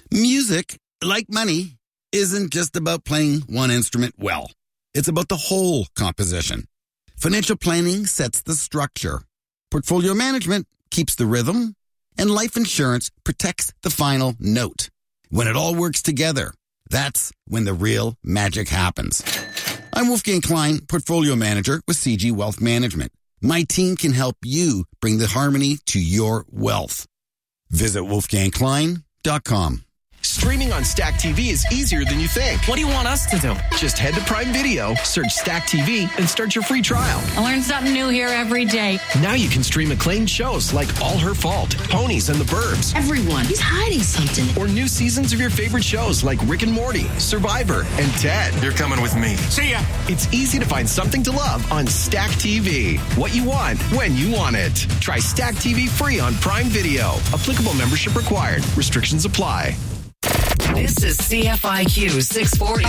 Music, like money, isn't just about playing one instrument well. It's about the whole composition. Financial planning sets the structure. Portfolio management keeps the rhythm. And life insurance protects the final note. When it all works together, that's when the real magic happens. I'm Wolfgang Klein, Portfolio Manager with CG Wealth Management. My team can help you bring the harmony to your wealth. Visit wolfgangklein.com. Streaming on Stack TV is easier than you think. What do you want us to do? Just head to Prime Video, search Stack TV, and start your free trial. I learn something new here every day. Now you can stream acclaimed shows like All Her Fault, Ponies, and The Burbs. Everyone, he's hiding something. Or new seasons of your favorite shows like Rick and Morty, Survivor, and Ted. You're coming with me. See ya. It's easy to find something to love on Stack TV. What you want, when you want it. Try Stack TV free on Prime Video. Applicable membership required. Restrictions apply. This is CFIQ 640.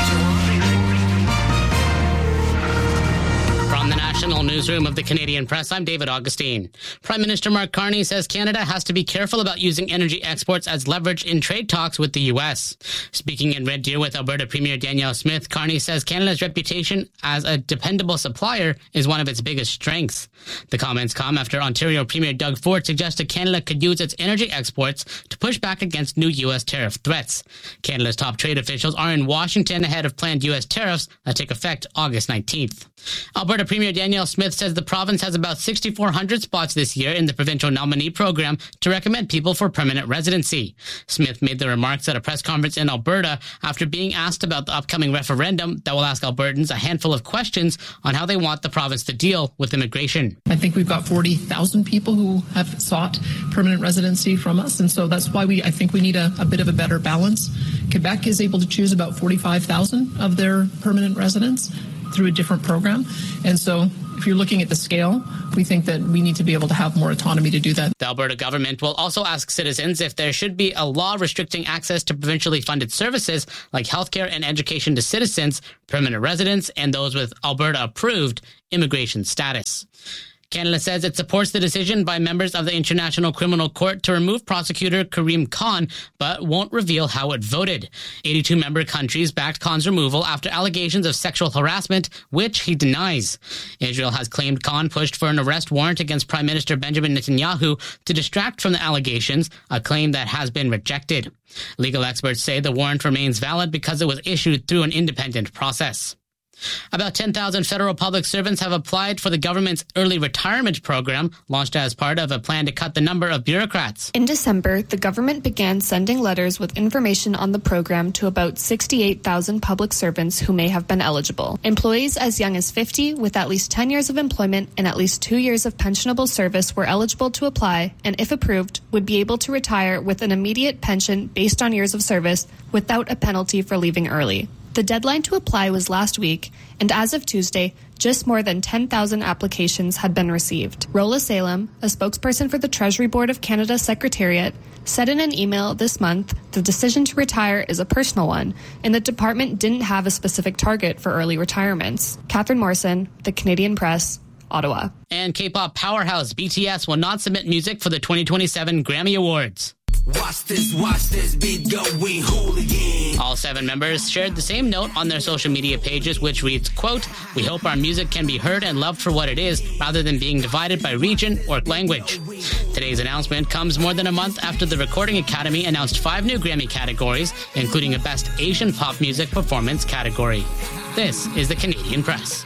From the National Newsroom of the Canadian Press, I'm David Augustine. Prime Minister Mark Carney says Canada has to be careful about using energy exports as leverage in trade talks with the U.S. Speaking in Red Deer with Alberta Premier Danielle Smith, Carney says Canada's reputation as a dependable supplier is one of its biggest strengths. The comments come after Ontario Premier Doug Ford suggested Canada could use its energy exports to push back against new U.S. tariff threats. Canada's top trade officials are in Washington ahead of planned U.S. tariffs that take effect August 19th. Alberta Premier Danielle Smith says the province has about 6,400 spots this year in the provincial nominee program to recommend people for permanent residency. Smith made the remarks at a press conference in Alberta after being asked about the upcoming referendum that will ask Albertans a handful of questions on how they want the province to deal with immigration. I think we've got 40,000 people who have sought permanent residency from us, and so that's why I think we need a bit of a better balance. Quebec is able to choose about 45,000 of their permanent residents through a different program. And so if you're looking at the scale, we think that we need to be able to have more autonomy to do that. The Alberta government will also ask citizens if there should be a law restricting access to provincially funded services like healthcare and education to citizens, permanent residents, and those with Alberta-approved immigration status. Canada says it supports the decision by members of the International Criminal Court to remove prosecutor Karim Khan, but won't reveal how it voted. 82 member countries backed Khan's removal after allegations of sexual harassment, which he denies. Israel has claimed Khan pushed for an arrest warrant against Prime Minister Benjamin Netanyahu to distract from the allegations, a claim that has been rejected. Legal experts say the warrant remains valid because it was issued through an independent process. About 10,000 federal public servants have applied for the government's early retirement program, launched as part of a plan to cut the number of bureaucrats. In December, the government began sending letters with information on the program to about 68,000 public servants who may have been eligible. Employees as young as 50 with at least 10 years of employment and at least 2 years of pensionable service were eligible to apply and, if approved, would be able to retire with an immediate pension based on years of service without a penalty for leaving early. The deadline to apply was last week, and as of Tuesday, just more than 10,000 applications had been received. Rola Salem, a spokesperson for the Treasury Board of Canada Secretariat, said in an email this month the decision to retire is a personal one, and the department didn't have a specific target for early retirements. Catherine Morrison, The Canadian Press, Ottawa. And K-pop powerhouse BTS will not submit music for the 2027 Grammy Awards. Watch this beat going hooligan. All 7 members shared the same note on their social media pages, which reads, quote, "We hope our music can be heard and loved for what it is, rather than being divided by region or language." Today's announcement comes more than a month after the Recording Academy announced 5 new Grammy categories, including a Best Asian Pop Music Performance category. This is the Canadian Press.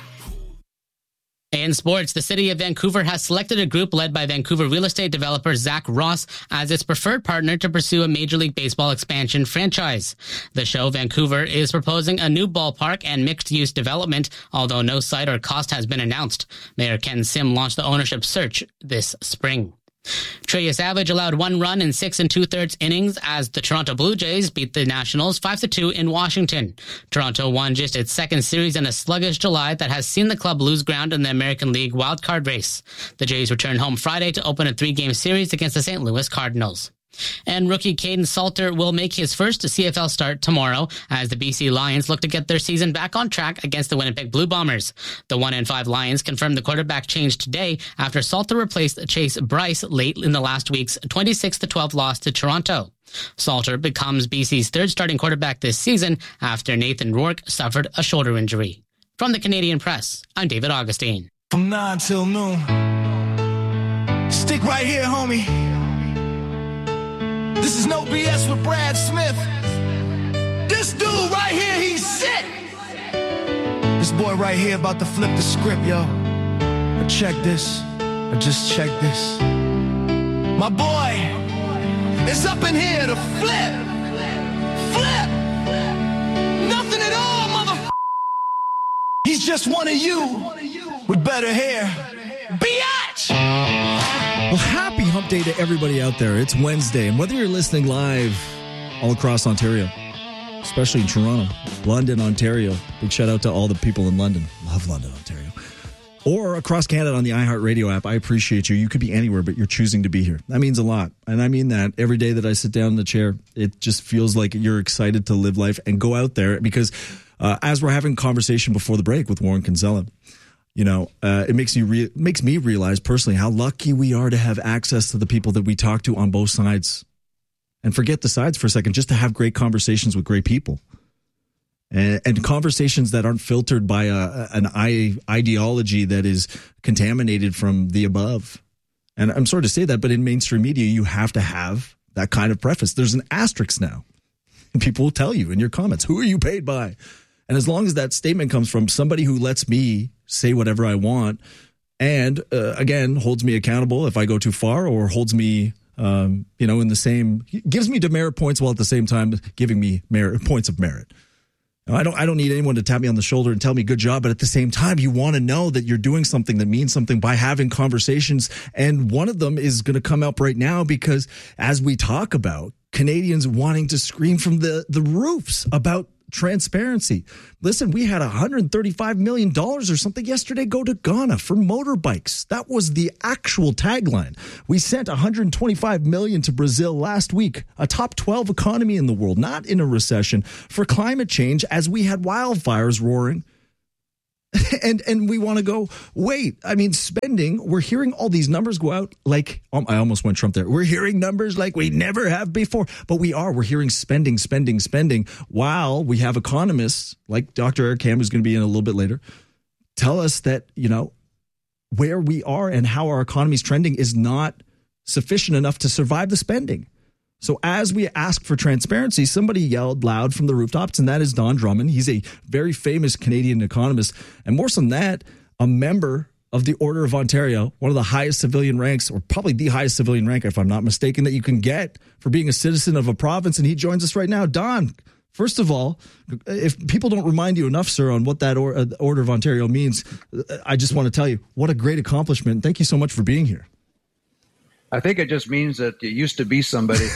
In sports, the city of Vancouver has selected a group led by Vancouver real estate developer Zach Ross as its preferred partner to pursue a Major League Baseball expansion franchise. The show, Vancouver, is proposing a new ballpark and mixed-use development, although no site or cost has been announced. Mayor Ken Sim launched the ownership search this spring. Trey Savage allowed 1 run in 6 2/3 innings as the Toronto Blue Jays beat the Nationals 5-2 in Washington. Toronto won just its second series in a sluggish July that has seen the club lose ground in the American League wildcard race. The Jays return home Friday to open a 3-game series against the St. Louis Cardinals. And rookie Caden Salter will make his first CFL start tomorrow as the BC Lions look to get their season back on track against the Winnipeg Blue Bombers. The 1-5 Lions confirmed the quarterback change today after Salter replaced Chase Bryce late in the last week's 26-12 loss to Toronto. Salter becomes BC's third starting quarterback this season after Nathan Rourke suffered a shoulder injury. From the Canadian Press, I'm David Augustine. From 9 till noon. Stick right here, homie. This is No BS with Brad Smith. This dude right here, he's sick. This boy right here about to flip the script, yo. But check this. I just checked this. My boy is up in here to flip. Flip. Nothing at all, motherfucker. He's just one of you with better hair. Biatch! Well, happy hump day to everybody out there. It's Wednesday, and whether you're listening live all across Ontario, especially in Toronto, London, Ontario, big shout out to all the people in London. Love London, Ontario. Or across Canada on the iHeartRadio app. I appreciate you. You could be anywhere, but you're choosing to be here. That means a lot. And I mean that every day that I sit down in the chair, it just feels like you're excited to live life and go out there because as we're having a conversation before the break with Warren Kinsella, you know, it makes me realize personally how lucky we are to have access to the people that we talk to on both sides. And forget the sides for a second, just to have great conversations with great people. And conversations that aren't filtered by an ideology that is contaminated from the above. And I'm sorry to say that, but in mainstream media, you have to have that kind of preface. There's an asterisk now. And people will tell you in your comments, who are you paid by? And as long as that statement comes from somebody who lets me say whatever I want and, again, holds me accountable if I go too far or holds me, in the same, gives me demerit points while at the same time giving me points of merit. I don't need anyone to tap me on the shoulder and tell me good job, but at the same time, you want to know that you're doing something that means something by having conversations. And one of them is going to come up right now because as we talk about Canadians wanting to scream from the roofs about transparency. Listen, we had $135 million or something yesterday go to Ghana for motorbikes. That was the actual tagline. We sent $125 million to Brazil last week, a top 12 economy in the world, not in a recession, for climate change as we had wildfires roaring. And we want to go, wait, I mean, spending, we're hearing all these numbers go out like, I almost went Trump there. We're hearing numbers like we never have before, but we're hearing spending, while we have economists like Dr. Eric Ham, who's going to be in a little bit later, tell us that, where we are and how our economy is trending is not sufficient enough to survive the spending. So as we ask for transparency, somebody yelled loud from the rooftops, and that is Don Drummond. He's a very famous Canadian economist. And more than that, a member of the Order of Ontario, one of the highest civilian ranks, or probably the highest civilian rank, if I'm not mistaken, that you can get for being a citizen of a province. And he joins us right now. Don, first of all, if people don't remind you enough, sir, on what that Order of Ontario means, I just want to tell you, what a great accomplishment. Thank you so much for being here. I think it just means that you used to be somebody.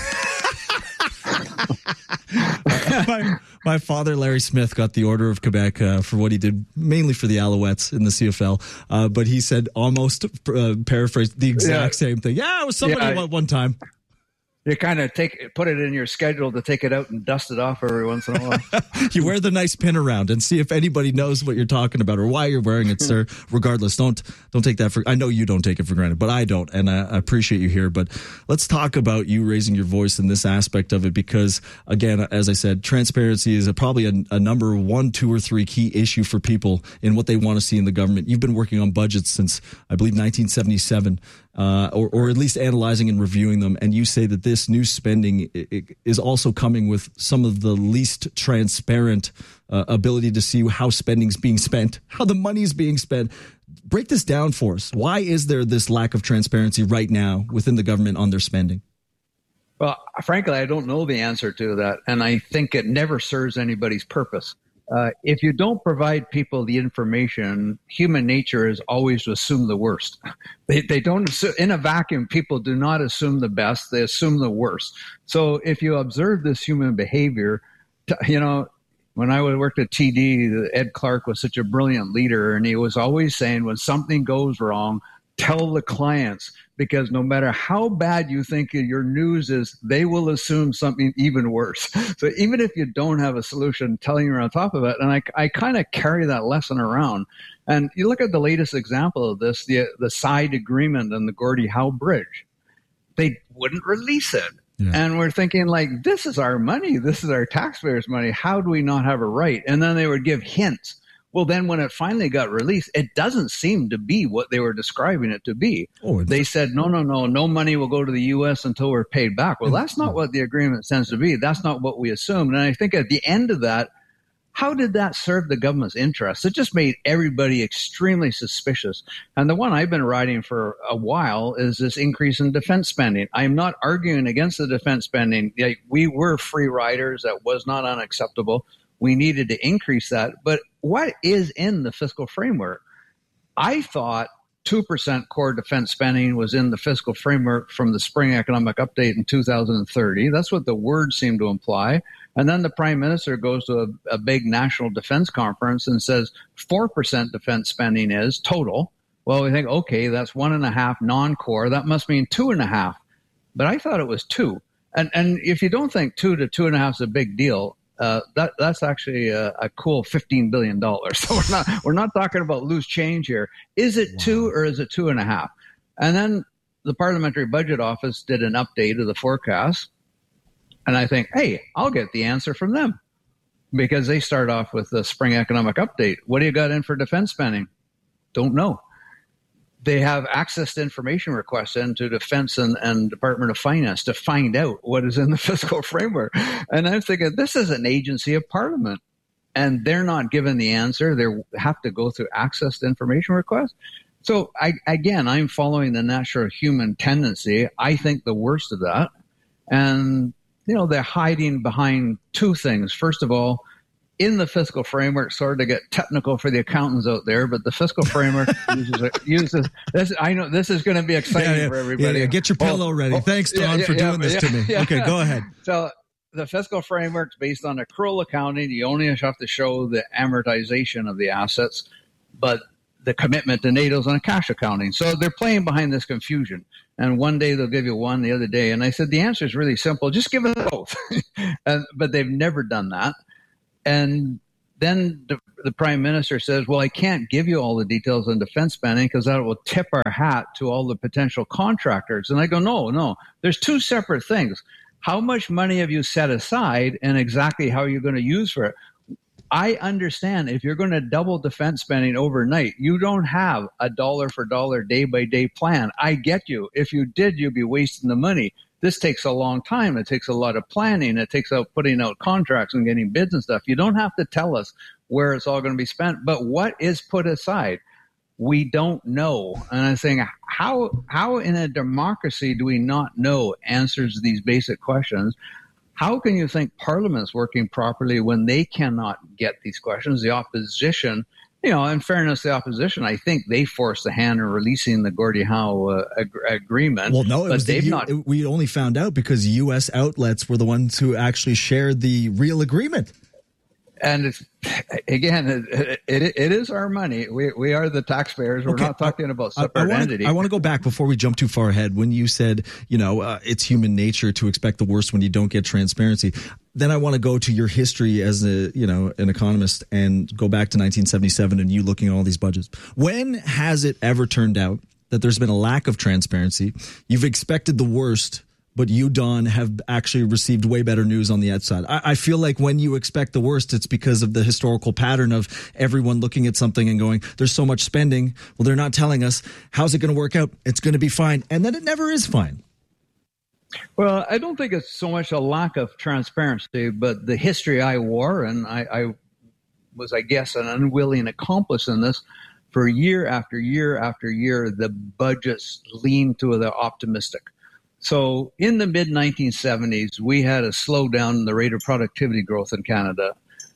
My father, Larry Smith, got the Order of Quebec for what he did, mainly for the Alouettes in the CFL. But he said, almost paraphrased, the exact same thing. Yeah, it was somebody one time. You kind of put it in your schedule to take it out and dust it off every once in a while. You wear the nice pin around and see if anybody knows what you're talking about or why you're wearing it, sir. Regardless, don't take that for. I know you don't take it for granted, but I don't, and I appreciate you here. But let's talk about you raising your voice in this aspect of it, because again, as I said, transparency is probably a number 1, 2, or 3 key issue for people in what they want to see in the government. You've been working on budgets since, I believe, 1977. Or at least analyzing and reviewing them. And you say that this new spending is also coming with some of the least transparent ability to see how spending's being spent, how the money's being spent. Break this down for us. Why is there this lack of transparency right now within the government on their spending? Well, frankly, I don't know the answer to that. And I think it never serves anybody's purpose. If you don't provide people the information, human nature is always to assume the worst. They don't assume, in a vacuum, people do not assume the best, they assume the worst. So if you observe this human behavior, when I worked at TD, Ed Clark was such a brilliant leader, and he was always saying, when something goes wrong, tell the clients, because no matter how bad you think your news is, they will assume something even worse. So even if you don't have a solution, telling you're on top of it. And I kind of carry that lesson around. And you look at the latest example of this, the side agreement on the Gordie Howe Bridge. They wouldn't release it. Yeah. And we're thinking, like, this is our money. This is our taxpayers' money. How do we not have a right? And then they would give hints. Well, then when it finally got released, it doesn't seem to be what they were describing it to be. They said, no money will go to the U.S. until we're paid back. Well, that's not what the agreement tends to be. That's not what we assumed. And I think at the end of that, how did that serve the government's interests? It just made everybody extremely suspicious. And the one I've been riding for a while is this increase in defense spending. I'm not arguing against the defense spending. We were free riders. That was not unacceptable. We needed to increase that. But what is in the fiscal framework? I thought 2% core defense spending was in the fiscal framework from the spring economic update in 2030. That's what the words seem to imply. And then the prime minister goes to a big national defense conference and says 4% defense spending is total. Well, we think, okay, that's 1.5 non-core. That must mean 2.5. But I thought it was 2. And if you don't think 2 to 2.5 is a big deal, that's actually a cool $15 billion. So we're not talking about loose change here. Is it 2 or is it 2.5? And then the Parliamentary Budget Office did an update of the forecast. And I think, hey, I'll get the answer from them because they start off with the spring economic update. What do you got in for defense spending? Don't know. They have access to information requests into Defense and Department of Finance to find out what is in the fiscal framework. And I'm thinking, this is an agency of Parliament, and they're not given the answer. They have to go through access to information requests. So, I'm following the natural human tendency. I think the worst of that. And, they're hiding behind two things. First of all, in the fiscal framework, sorry to get technical for the accountants out there, but the fiscal framework uses this. I know this is going to be exciting for everybody. Yeah. Get your pillow ready. Thanks, Don, for doing this to me. Yeah. Okay, go ahead. So the fiscal framework's based on accrual accounting. You only have to show the amortization of the assets, but the commitment to NATO's on a cash accounting. So they're playing behind this confusion. And one day they'll give you one, the other day. And I said, the answer is really simple. Just give us both. But they've never done that. And then the prime minister says, well, I can't give you all the details on defense spending because that will tip our hat to all the potential contractors. And I go, no, there's two separate things. How much money have you set aside and exactly how you're going to use for it? I understand if you're going to double defense spending overnight, you don't have a dollar for dollar, day by day plan. I get you. If you did, you'd be wasting the money. This takes a long time. It takes a lot of planning. It takes out putting out contracts and getting bids and stuff. You don't have to tell us where it's all going to be spent. But what is put aside? We don't know. And I'm saying, how in a democracy do we not know answers to these basic questions? How can you think Parliament's working properly when they cannot get these questions? The opposition, in fairness, the opposition, I think they forced the hand in releasing the Gordie Howe agreement. Well, no, we only found out because U.S. outlets were the ones who actually shared the real agreement. And it's, again, it is our money. We are the taxpayers. We're not talking about separate entity. I want to go back before we jump too far ahead. When you said, it's human nature to expect the worst when you don't get transparency. Then I want to go to your history as an economist and go back to 1977 and you looking at all these budgets. When has it ever turned out that there's been a lack of transparency? You've expected the worst, but you, Don, have actually received way better news on the outside. I feel like when you expect the worst, it's because of the historical pattern of everyone looking at something and going, there's so much spending. Well, they're not telling us. How's it going to work out? It's going to be fine. And then it never is fine. Well, I don't think it's so much a lack of transparency, but the history I wore, and I was, I guess, an unwilling accomplice in this. For year after year after year, the budgets leaned to the optimistic. So in the mid-1970s, we had a slowdown in the rate of productivity growth in Canada.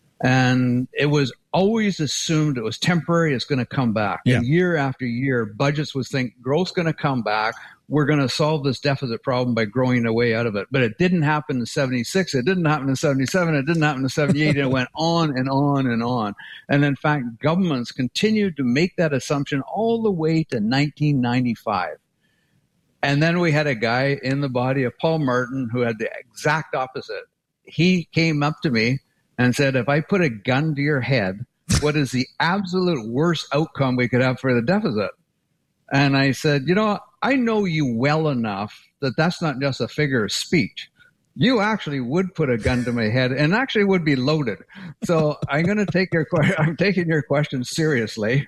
And it was always assumed it was temporary, it's going to come back. Yeah. And year after year, budgets would think growth's going to come back. We're going to solve this deficit problem by growing our way out of it. But it didn't happen in 76. It didn't happen in 77. It didn't happen in 78. And it went on and on and on. And in fact, governments continued to make that assumption all the way to 1995. And then we had a guy in the body of Paul Martin who had the exact opposite. He came up to me and said, if I put a gun to your head, what is the absolute worst outcome we could have for the deficit? And I said, I know you well enough that that's not just a figure of speech. you actually would put a gun to my head and actually would be loaded. So I'm going to take your question. I'm taking your question seriously.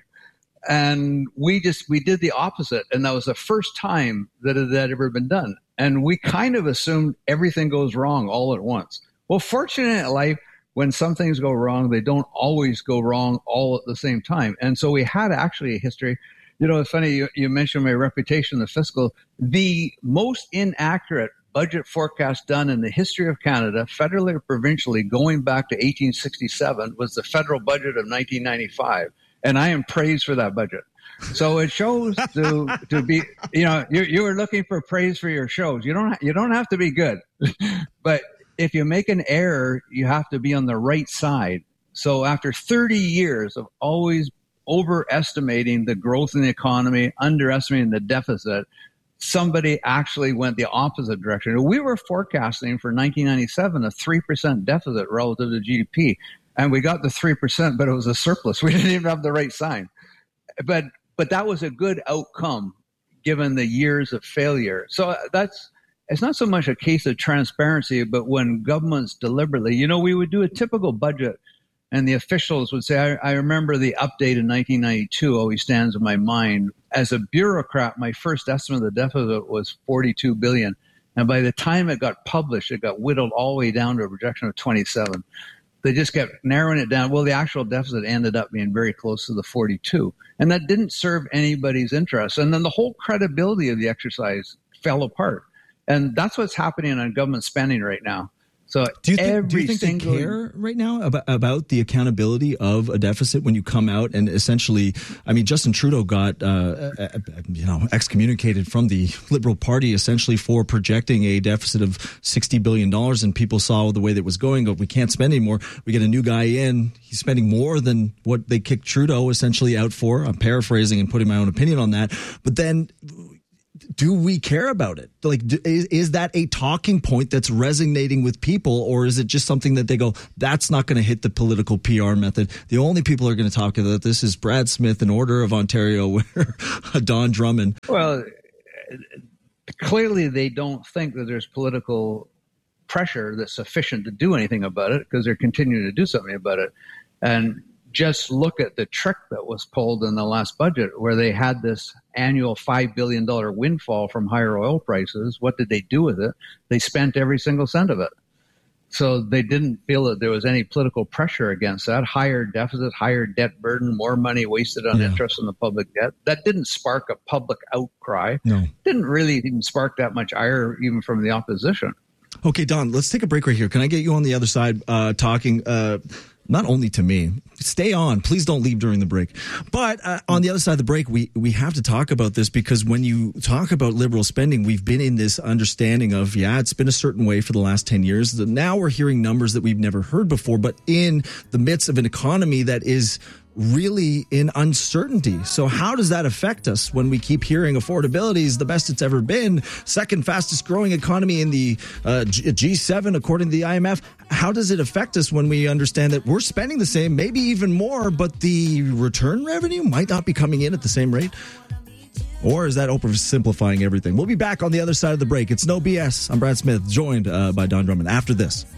And we did the opposite. And that was the first time that it had ever been done. And we kind of assumed everything goes wrong all at once. Well, fortunately in life, when some things go wrong, they don't always go wrong all at the same time. And so we had actually a history. You know, it's funny, you mentioned my reputation in the fiscal. The most inaccurate budget forecast done in the history of Canada, federally or provincially, going back to 1867, was the federal budget of 1995. And I am praised for that budget. So it shows to be, you know, you were looking for praise for your shows. You don't have to be good, but if you make an error, you have to be on the right side. So after 30 years of always overestimating the growth in the economy, underestimating the deficit, somebody actually went the opposite direction. We were forecasting for 1997 a 3% deficit relative to GDP, and we got the 3%, but it was a surplus. We didn't even have the right sign. But that was a good outcome given the years of failure. So it's not so much a case of transparency, but when governments deliberately, you know, we would do a typical budget and the officials would say, I remember the update in 1992 always stands in my mind. As a bureaucrat, my first estimate of the deficit was $42 billion. And by the time it got published, it got whittled all the way down to a projection of 27. They just kept narrowing it down. Well, the actual deficit ended up being very close to the 42. And that didn't serve anybody's interest. And then the whole credibility of the exercise fell apart. And that's what's happening on government spending right now. So do you think they care right now about the accountability of a deficit when you come out and essentially, I mean, Justin Trudeau got, excommunicated from the Liberal Party essentially for projecting a deficit of $60 billion, and people saw the way that was going. We can't spend anymore. We get a new guy in. He's spending more than what they kicked Trudeau essentially out for. I'm paraphrasing and putting my own opinion on that. But then, do we care about it? Like, is that a talking point that's resonating with people, or is it just something that they go, that's not going to hit the political PR method? The only people who are going to talk about this is Brad Smith and Order of Ontario, Don Drummond. Well, clearly they don't think that there's political pressure that's sufficient to do anything about it, because they're continuing to do something about it. And just look at the trick that was pulled in the last budget, where they had this annual $5 billion windfall from higher oil prices. What did they do with it? They spent every single cent of it. So they didn't feel that there was any political pressure against that. Higher deficit, higher debt burden, more money wasted on interest in the public debt. That didn't spark a public outcry. No. Didn't really even spark that much ire even from the opposition. Okay, Don, let's take a break right here. Can I get you on the other side talking not only to me, stay on, please don't leave during the break. But on the other side of the break, we have to talk about this, because when you talk about liberal spending, we've been in this understanding of, it's been a certain way for the last 10 years. Now we're hearing numbers that we've never heard before, but in the midst of an economy that is really in uncertainty. So how does that affect us when we keep hearing affordability is the best it's ever been, second fastest growing economy in the G7 according to the IMF? How does it affect us when we understand that we're spending the same, maybe even more, but the return revenue might not be coming in at the same rate? Or is that oversimplifying everything? We'll be back on the other side of the break. It's No BS. I'm Brad Smith, joined by Don Drummond after this.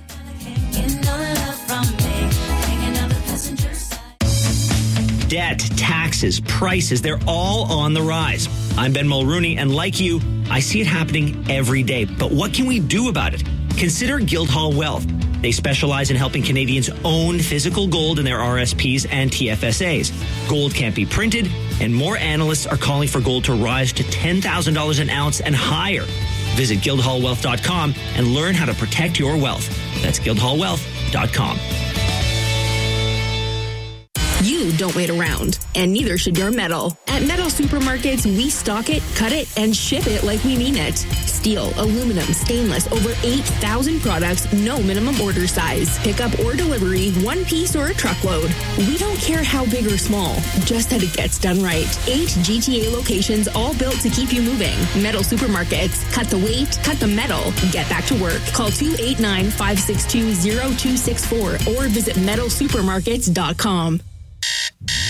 Debt, taxes, prices, they're all on the rise. I'm Ben Mulrooney, and like you, I see it happening every day. But what can we do about it? Consider Guildhall Wealth. They specialize in helping Canadians own physical gold in their RSPs and TFSAs. Gold can't be printed, and more analysts are calling for gold to rise to $10,000 an ounce and higher. Visit guildhallwealth.com and learn how to protect your wealth. That's guildhallwealth.com. You don't wait around, and neither should your metal. At Metal Supermarkets, we stock it, cut it, and ship it like we mean it. Steel, aluminum, stainless, over 8,000 products, no minimum order size. Pickup or delivery, one piece or a truckload. We don't care how big or small, just that it gets done right. 8 GTA locations, all built to keep you moving. Metal Supermarkets, cut the weight, cut the metal, get back to work. Call 289-562-0264 or visit metalsupermarkets.com.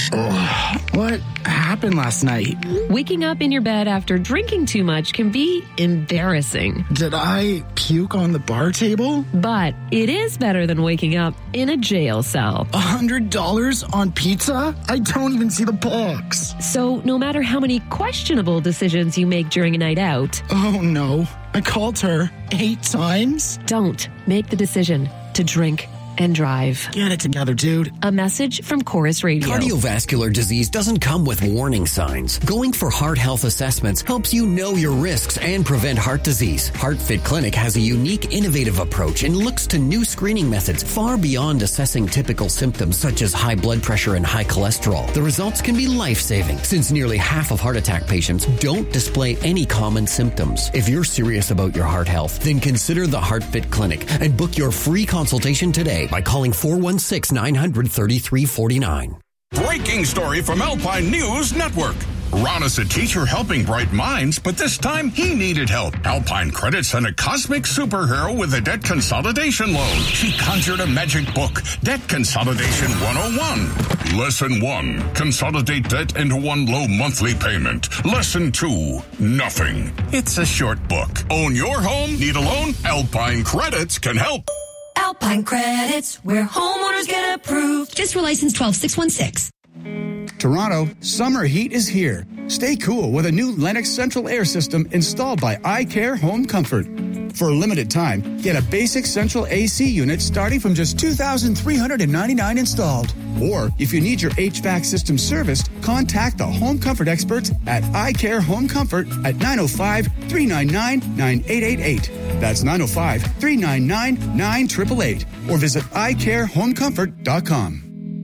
What happened last night? Waking up in your bed after drinking too much can be embarrassing. Did I puke on the bar table? But it is better than waking up in a jail cell. $100 on pizza? I don't even see the box. So no matter how many questionable decisions you make during a night out... Oh no, I called her 8 times? Don't make the decision to drink and drive. Get it together, dude. A message from Chorus Radio. Cardiovascular disease doesn't come with warning signs. Going for heart health assessments helps you know your risks and prevent heart disease. HeartFit Clinic has a unique, innovative approach and looks to new screening methods far beyond assessing typical symptoms such as high blood pressure and high cholesterol. The results can be life-saving since nearly half of heart attack patients don't display any common symptoms. If you're serious about your heart health, then consider the HeartFit Clinic and book your free consultation today by calling 416-900-3349. Breaking story from Alpine News Network. Ron is a teacher helping bright minds, but this time he needed help. Alpine Credit sent a cosmic superhero with a debt consolidation loan. She conjured a magic book, Debt Consolidation 101. Lesson 1, consolidate debt into one low monthly payment. Lesson 2, nothing. It's a short book. Own your home? Need a loan? Alpine Credits can help. Alpine Credits, where homeowners get approved. Fiscal license 12616. Toronto, summer heat is here. Stay cool with a new Lennox central air system installed by iCare Home Comfort. For a limited time, get a basic central AC unit starting from just $2,399 installed. Or if you need your HVAC system serviced, contact the Home Comfort experts at iCare Home Comfort at 905-399-9888. That's 905-399-9888. Or visit iCareHomeComfort.com.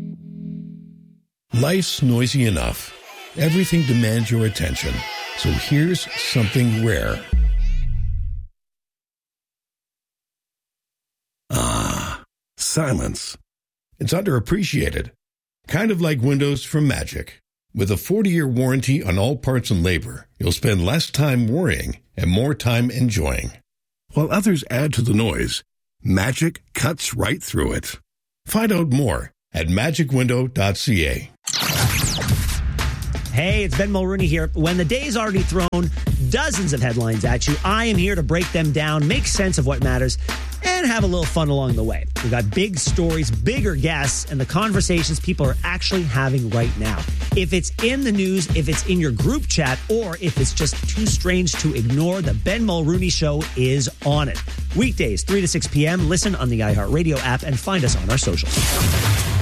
Life's noisy enough. Everything demands your attention. So here's something rare. Silence. It's underappreciated. Kind of like windows from Magic. With a 40-year warranty on all parts and labor, you'll spend less time worrying and more time enjoying. While others add to the noise, Magic cuts right through it. Find out more at magicwindow.ca. Hey, it's Ben Mulrooney here. When the day's already thrown dozens of headlines at you, I am here to break them down, make sense of what matters, and have a little fun along the way. We've got big stories, bigger guests, and the conversations people are actually having right now. If it's in the news, if it's in your group chat, or if it's just too strange to ignore, the Ben Mulrooney Show is on it. Weekdays, 3 to 6 p.m. Listen on the iHeartRadio app and find us on our socials.